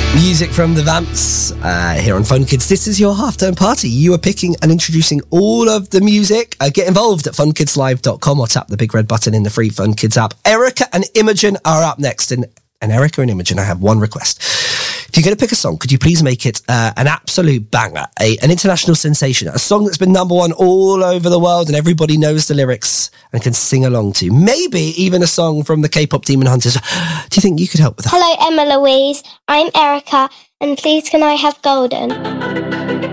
Music from the Vamps here on Fun Kids. This is your half-term party. You are picking and introducing all of the music. Get involved at funkidslive.com or tap the big red button in the free Fun Kids app. Erica and Imogen are up next. And Erica and Imogen, I have one request. If you're going to pick a song, could you please make it an absolute banger, an international sensation, a song that's been number one all over the world and everybody knows the lyrics and can sing along to? Maybe even a song from the K-pop Demon Hunters. Do you think you could help with that? Hello, Emma Louise. I'm Erica, and please can I have Golden?